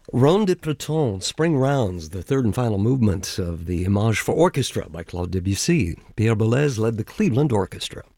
Ronde de Printemps, Spring Rounds, the third and final movement of the Image for Orchestra by Claude Debussy. Pierre Boulez led the Cleveland Orchestra.